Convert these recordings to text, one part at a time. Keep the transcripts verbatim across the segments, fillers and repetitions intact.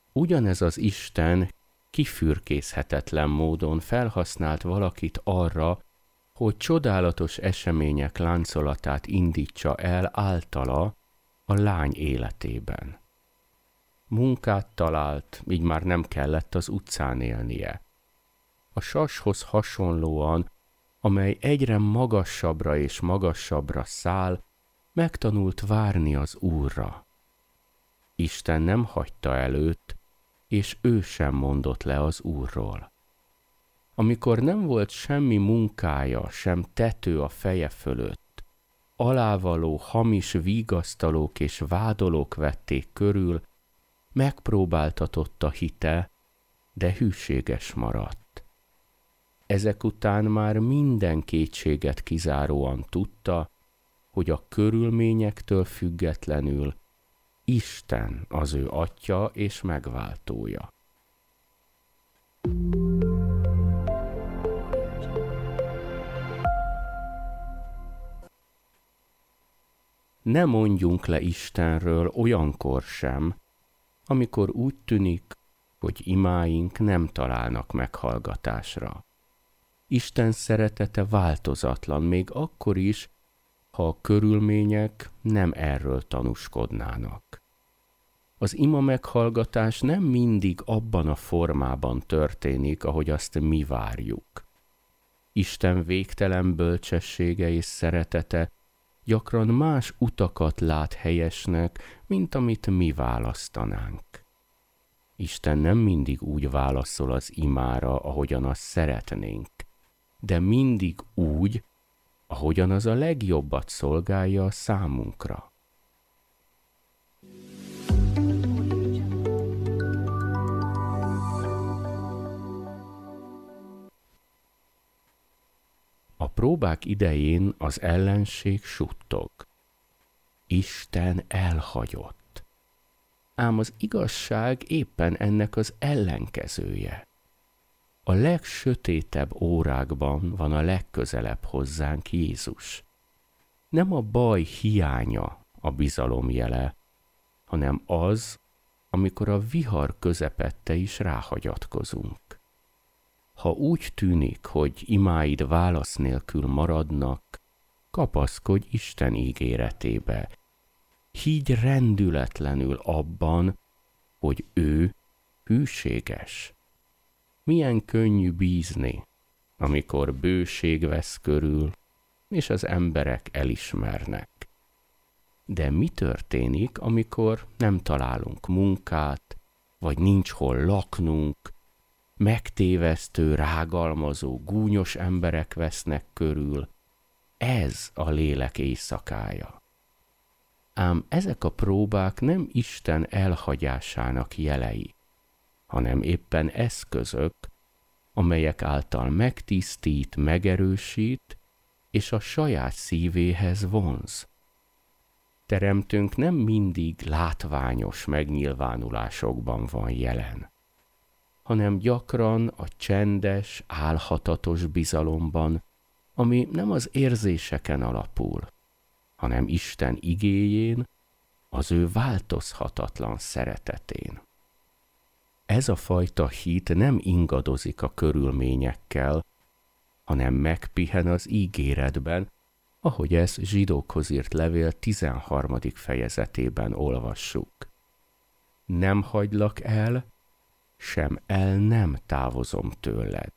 Ugyanez az Isten kifürkészhetetlen módon felhasznált valakit arra, hogy csodálatos események láncolatát indítsa el általa a lány életében. Munkát talált, így már nem kellett az utcán élnie. A sashoz hasonlóan, amely egyre magasabbra és magasabbra száll, megtanult várni az Úrra. Isten nem hagyta el őt, és ő sem mondott le az Úrról. Amikor nem volt semmi munkája, sem tető a feje fölött, alávaló, hamis vigasztalók és vádolók vették körül, megpróbáltatott a hite, de hűséges maradt. Ezek után már minden kétséget kizáróan tudta, hogy a körülményektől függetlenül Isten az ő Atya és megváltója. Ne mondjunk le Istenről olyankor sem, amikor úgy tűnik, hogy imáink nem találnak meghallgatásra. Isten szeretete változatlan, még akkor is, ha a körülmények nem erről tanúskodnának. Az ima meghallgatás nem mindig abban a formában történik, ahogy azt mi várjuk. Isten végtelen bölcsessége és szeretete gyakran más utakat lát helyesnek, mint amit mi választanánk. Isten nem mindig úgy válaszol az imára, ahogyan azt szeretnénk, de mindig úgy, ahogyan az a legjobbat szolgálja a számunkra. A próbák idején az ellenség suttog. Isten elhagyott. Ám az igazság éppen ennek az ellenkezője. A legsötétebb órákban van a legközelebb hozzánk Jézus. Nem a baj hiánya a bizalom jele, hanem az, amikor a vihar közepette is ráhagyatkozunk. Ha úgy tűnik, hogy imáid válasz nélkül maradnak, kapaszkodj Isten ígéretébe. Higgy rendületlenül abban, hogy ő hűséges. Milyen könnyű bízni, amikor bőség vesz körül, és az emberek elismernek. De mi történik, amikor nem találunk munkát, vagy nincs hol laknunk, megtévesztő, rágalmazó, gúnyos emberek vesznek körül? Ez a lélek éjszakája. Ám ezek a próbák nem Isten elhagyásának jelei, hanem éppen eszközök, amelyek által megtisztít, megerősít, és a saját szívéhez vonz. Teremtőnk nem mindig látványos megnyilvánulásokban van jelen, hanem gyakran a csendes, álhatatos bizalomban, ami nem az érzéseken alapul, hanem Isten igéjén, az ő változhatatlan szeretetén. Ez a fajta hit nem ingadozik a körülményekkel, hanem megpihen az ígéretben, ahogy ezt Zsidókhoz írt levél tizenharmadik fejezetében olvassuk. Nem hagylak el, sem el nem távozom tőled.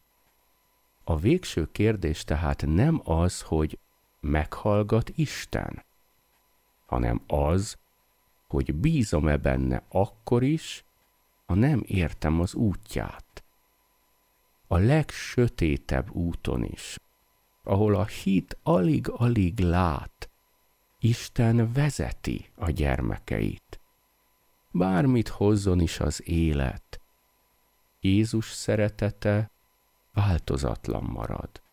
A végső kérdés tehát nem az, hogy meghallgat Isten, hanem az, hogy bízom-e benne akkor is, ha nem értem az útját. A legsötétebb úton is, ahol a hit alig-alig lát, Isten vezeti a gyermekeit. Bármit hozzon is az élet, Jézus szeretete változatlan marad.